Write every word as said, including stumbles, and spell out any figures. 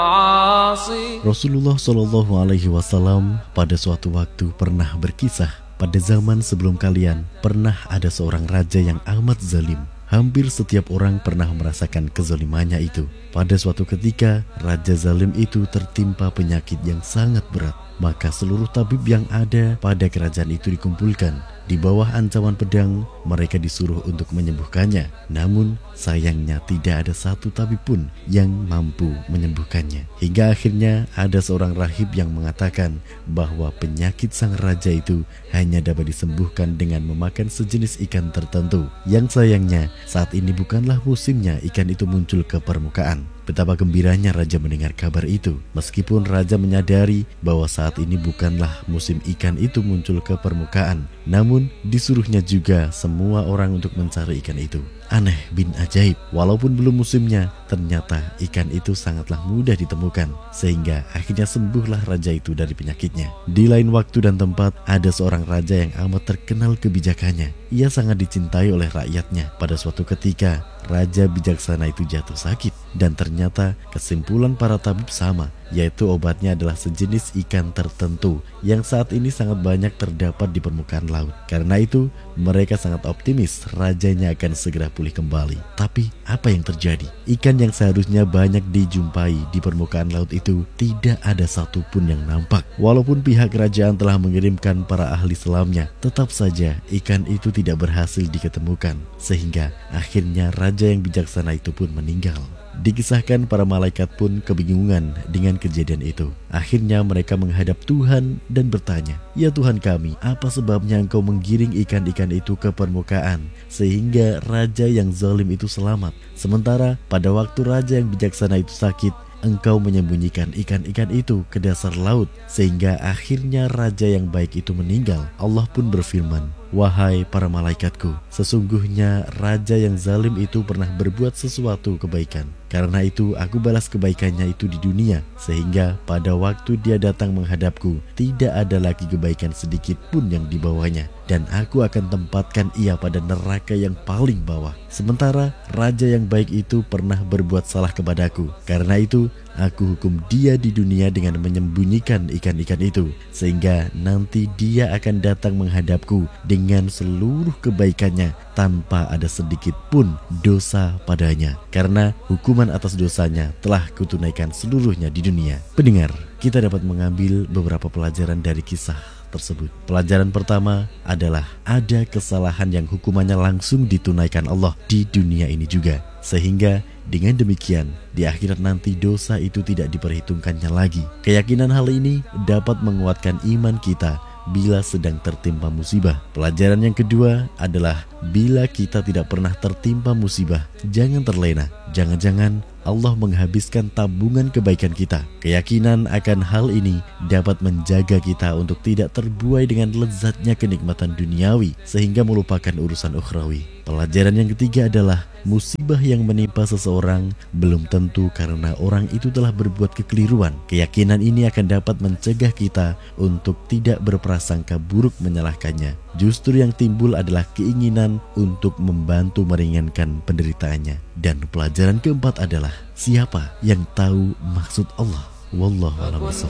Rasulullah Shallallahu Alaihi Wasallam pada suatu waktu pernah berkisah, pada zaman sebelum kalian pernah ada seorang raja yang amat zalim. Hampir setiap orang pernah merasakan kezalimannya itu. Pada suatu ketika, raja zalim itu tertimpa penyakit yang sangat berat. Maka seluruh tabib yang ada pada kerajaan itu dikumpulkan. Di bawah ancaman pedang, mereka disuruh untuk menyembuhkannya. Namun, sayangnya tidak ada satu tabib pun yang mampu menyembuhkannya. Hingga akhirnya ada seorang rahib yang mengatakan bahwa penyakit sang raja itu hanya dapat disembuhkan dengan memakan sejenis ikan tertentu. Yang sayangnya, saat ini bukanlah musimnya ikan itu muncul ke permukaan. Betapa gembiranya raja mendengar kabar itu. Meskipun raja menyadari bahwa saat ini bukanlah musim ikan itu muncul ke permukaan, namun disuruhnya juga semua orang untuk mencari ikan itu. Aneh bin ajaib, walaupun belum musimnya, ternyata ikan itu sangatlah mudah ditemukan, sehingga akhirnya sembuhlah raja itu dari penyakitnya. Di lain waktu dan tempat, ada seorang raja yang amat terkenal kebijakannya. Ia sangat dicintai oleh rakyatnya. Pada suatu ketika, raja bijaksana itu jatuh sakit, dan ternyata kesimpulan para tabib sama, yaitu obatnya adalah sejenis ikan tertentu yang saat ini sangat banyak terdapat di permukaan laut. Karena itu, mereka sangat optimis rajanya akan segera pulih kembali. Tapi apa yang terjadi? Ikan yang seharusnya banyak dijumpai di permukaan laut itu tidak ada satupun yang nampak. Walaupun pihak kerajaan telah mengirimkan para ahli selamnya, tetap saja ikan itu tidak berhasil diketemukan, sehingga akhirnya raja yang bijaksana itu pun meninggal. Dikisahkan para malaikat pun kebingungan dengan kejadian itu. Akhirnya mereka menghadap Tuhan dan bertanya, "Ya Tuhan kami, apa sebabnya Engkau menggiring ikan-ikan itu ke permukaan sehingga raja yang zalim itu selamat? Sementara pada waktu raja yang bijaksana itu sakit, Engkau menyembunyikan ikan-ikan itu ke dasar laut sehingga akhirnya raja yang baik itu meninggal." Allah pun berfirman, "Wahai para malaikatku, sesungguhnya raja yang zalim itu pernah berbuat sesuatu kebaikan. Karena itu aku balas kebaikannya itu di dunia, sehingga pada waktu dia datang menghadapku, tidak ada lagi kebaikan sedikit pun yang dibawanya. Dan aku akan tempatkan ia pada neraka yang paling bawah. Sementara raja yang baik itu pernah berbuat salah kepadaku. Karena itu aku hukum dia di dunia dengan menyembunyikan ikan-ikan itu, sehingga nanti dia akan datang menghadapku dengan seluruh kebaikannya tanpa ada sedikit pun dosa padanya. Karena hukuman atas dosanya telah kutunaikan seluruhnya di dunia." Pendengar, kita dapat mengambil beberapa pelajaran dari kisah tersebut. Pelajaran pertama adalah ada kesalahan yang hukumannya langsung ditunaikan Allah di dunia ini juga, sehingga dengan demikian di akhirat nanti dosa itu tidak diperhitungkannya lagi. Keyakinan hal ini dapat menguatkan iman kita bila sedang tertimpa musibah. Pelajaran yang kedua adalah bila kita tidak pernah tertimpa musibah, jangan terlena. Jangan-jangan Allah menghabiskan tabungan kebaikan kita. Keyakinan akan hal ini dapat menjaga kita untuk tidak terbuai dengan lezatnya kenikmatan duniawi sehingga melupakan urusan ukhrawi. Pelajaran yang ketiga adalah musibah yang menimpa seseorang belum tentu karena orang itu telah berbuat kekeliruan. Keyakinan ini akan dapat mencegah kita untuk tidak berprasangka buruk menyalahkannya. Justru yang timbul adalah keinginan untuk membantu meringankan penderitaannya. Dan pelajaran keempat adalah siapa yang tahu maksud Allah. Wallahu a'lam bishawab.